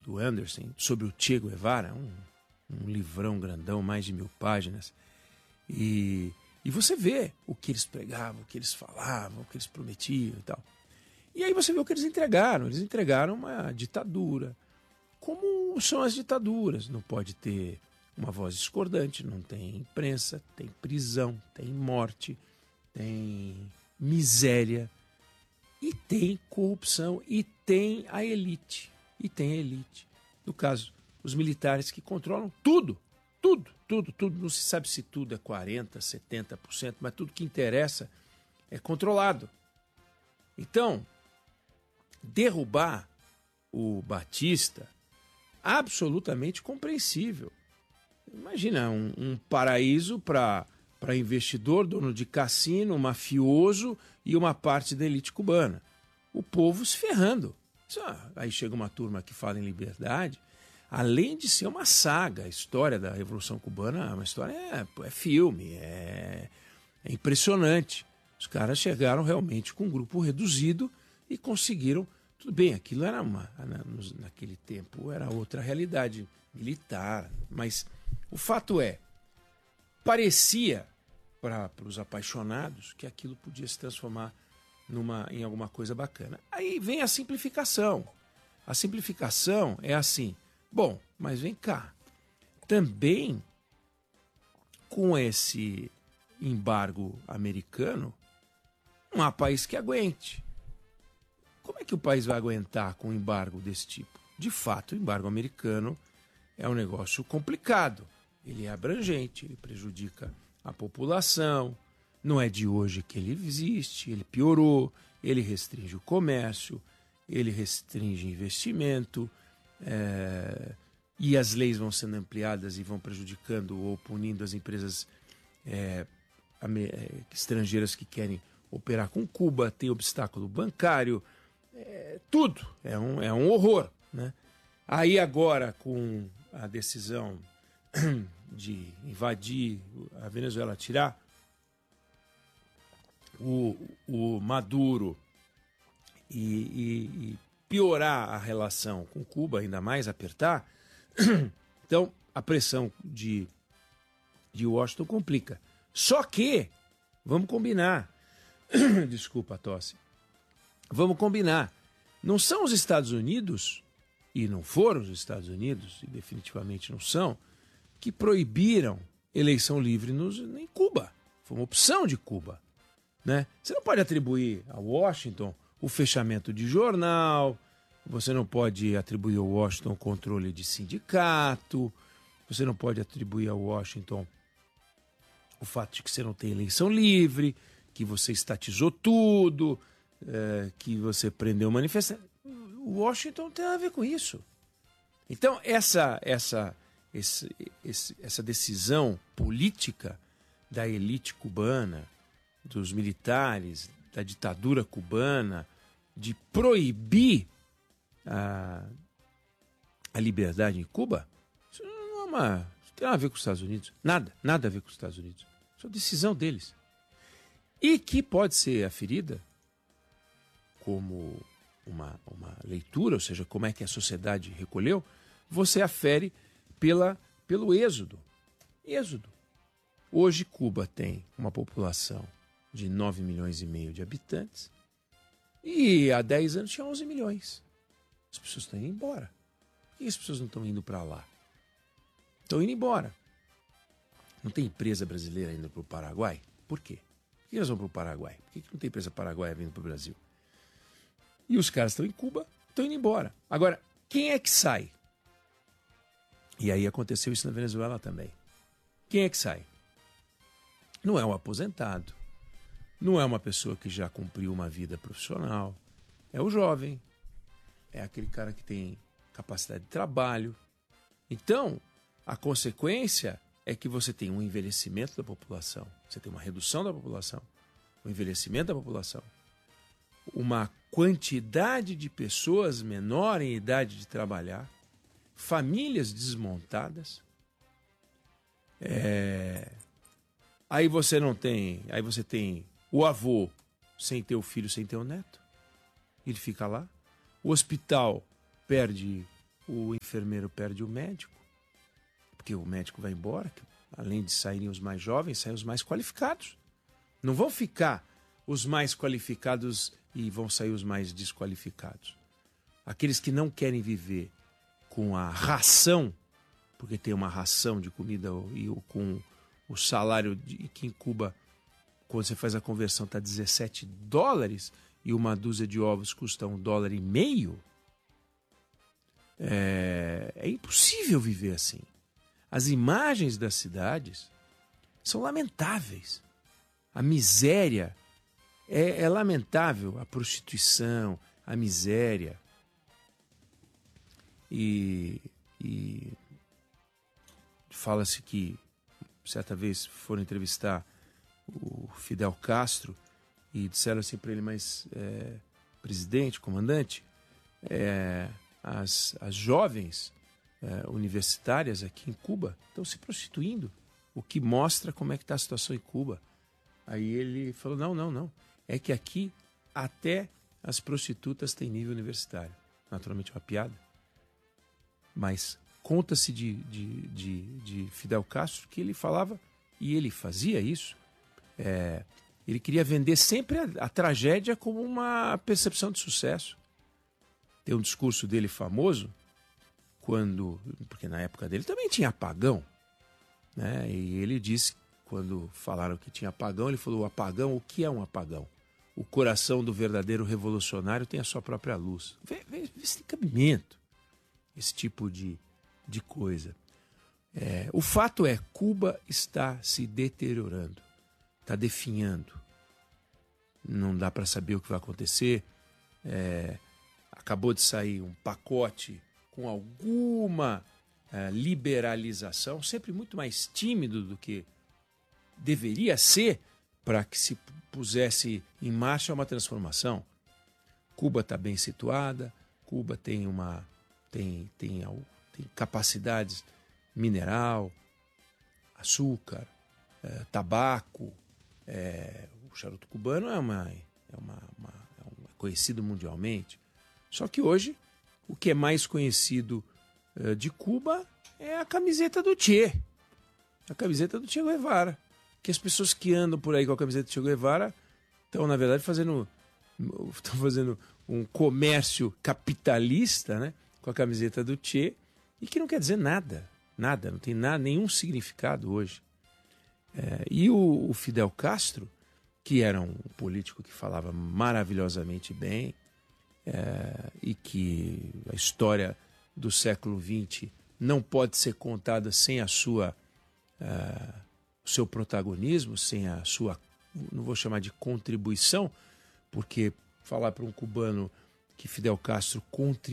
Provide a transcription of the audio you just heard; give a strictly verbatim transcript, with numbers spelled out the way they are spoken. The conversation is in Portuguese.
do Anderson, sobre o Che Guevara, um, um livrão grandão, mais de mil páginas. E, e você vê o que eles pregavam, o que eles falavam, o que eles prometiam e tal. E aí você vê o que eles entregaram. Eles entregaram uma ditadura. Como são as ditaduras? Não pode ter uma voz discordante, não tem imprensa, tem prisão, tem morte, tem miséria, e tem corrupção, e tem a elite. E tem a elite. No caso, os militares que controlam tudo, tudo, tudo, tudo. Não se sabe se tudo é quarenta por cento, setenta por cento, mas tudo que interessa é controlado. Então, derrubar o Batista, absolutamente compreensível. Imagina um, um paraíso para para investidor, dono de cassino, mafioso e uma parte da elite cubana. O povo se ferrando. Aí chega uma turma que fala em liberdade, além de ser uma saga, a história da Revolução Cubana, uma história é, é filme, é, é impressionante. Os caras chegaram realmente com um grupo reduzido e conseguiram. Tudo bem, aquilo era uma. Naquele tempo era outra realidade militar, mas o fato é, parecia para os apaixonados que aquilo podia se transformar numa, em alguma coisa bacana. Aí vem a simplificação. A simplificação é assim, bom, mas vem cá, também com esse embargo americano, não há país que aguente. Como é que o país vai aguentar com um embargo desse tipo? De fato, o embargo americano é um negócio complicado. Ele é abrangente, ele prejudica a população. Não é de hoje que ele existe, ele piorou, ele restringe o comércio, ele restringe investimento, é, e as leis vão sendo ampliadas e vão prejudicando ou punindo as empresas é, estrangeiras que querem operar com Cuba, tem obstáculo bancário. É, tudo, é um, é um horror, né? Aí agora com a decisão de invadir a Venezuela, tirar o, o Maduro e, e, e piorar a relação com Cuba, ainda mais apertar, então a pressão de, de Washington complica. Só que, vamos combinar, desculpa a tosse, vamos combinar, não são os Estados Unidos, e não foram os Estados Unidos, e definitivamente não são, que proibiram eleição livre nos, em Cuba. Foi uma opção de Cuba, né? Você não pode atribuir a Washington o fechamento de jornal, você não pode atribuir a Washington o controle de sindicato, você não pode atribuir a Washington o fato de que você não tem eleição livre, que você estatizou tudo, é, que você prendeu manifestantes. O Washington não tem nada a ver com isso. Então, essa, essa, esse, esse, essa decisão política da elite cubana, dos militares, da ditadura cubana, de proibir a, a liberdade em Cuba, isso não, é uma, não tem nada a ver com os Estados Unidos. Nada, nada a ver com os Estados Unidos. Isso é decisão deles. E que pode ser aferida como uma, uma leitura, ou seja, como é que a sociedade recolheu, você afere pela, pelo êxodo. Êxodo. Hoje Cuba tem uma população de nove milhões e meio de habitantes e há dez anos tinha onze milhões. As pessoas estão indo embora. Por que as pessoas não estão indo para lá? Estão indo embora. Não tem empresa brasileira indo para o Paraguai? Por quê? Por que elas vão para o Paraguai? Por que não tem empresa paraguaia vindo para o Brasil? E os caras estão em Cuba, estão indo embora. Agora, quem é que sai? E aí aconteceu isso na Venezuela também. Quem é que sai? Não é um aposentado, não é uma pessoa que já cumpriu uma vida profissional, é o jovem, é aquele cara que tem capacidade de trabalho. Então, a consequência é que você tem um envelhecimento da população, você tem uma redução da população, um envelhecimento da população, uma quantidade de pessoas menor em idade de trabalhar, famílias desmontadas. É... Aí você não tem, aí você tem o avô sem ter o filho, sem ter o neto. Ele fica lá. O hospital perde o enfermeiro perde o médico, porque o médico vai embora, além de saírem os mais jovens, saem os mais qualificados. Não vão ficar os mais qualificados e vão sair os mais desqualificados. Aqueles que não querem viver com a ração, porque tem uma ração de comida e com o salário de, que em Cuba, quando você faz a conversão, está dezessete dólares e uma dúzia de ovos custa um dólar e meio. É, é impossível viver assim. As imagens das cidades são lamentáveis. A miséria é, é lamentável. A prostituição, a miséria. E, e fala-se que, certa vez, foram entrevistar o Fidel Castro e disseram assim para ele, mas é, presidente, comandante, é, as, as jovens é, universitárias aqui em Cuba estão se prostituindo, o que mostra como é que está a situação em Cuba. Aí ele falou, não, não, não, é que aqui até as prostitutas têm nível universitário. Naturalmente é uma piada, mas conta-se de, de, de, de Fidel Castro que ele falava, e ele fazia isso, é, ele queria vender sempre a, a tragédia como uma percepção de sucesso. Tem um discurso dele famoso, quando, porque na época dele também tinha apagão, né? E ele disse, quando falaram que tinha apagão, ele falou, o apagão, o que é um apagão? O coração do verdadeiro revolucionário tem a sua própria luz. Vê, vê, vê esse cabimento, esse tipo de, de coisa. É, o fato é, Cuba está se deteriorando, está definhando. Não dá para saber o que vai acontecer. É, acabou de sair um pacote com alguma é, liberalização, sempre muito mais tímido do que deveria ser para que se pusesse em marcha uma transformação. Cuba está bem situada, Cuba tem uma tem, tem, tem capacidades mineral, açúcar, é, tabaco, é, o charuto cubano é, uma, é, uma, uma, é um, é conhecido mundialmente. Só que hoje o que é mais conhecido é, de Cuba é a camiseta do Che, a camiseta do Che Guevara. Que as pessoas que andam por aí com a camiseta do Che Guevara estão, na verdade, fazendo, estão fazendo um comércio capitalista, né, com a camiseta do Che, e que não quer dizer nada, nada, não tem nada, nenhum significado hoje. É, e o, o Fidel Castro, que era um político que falava maravilhosamente bem, é, e que a história do século vinte não pode ser contada sem a sua... É, o seu protagonismo, sem a sua, não vou chamar de contribuição, porque falar para um cubano que Fidel Castro contribuiu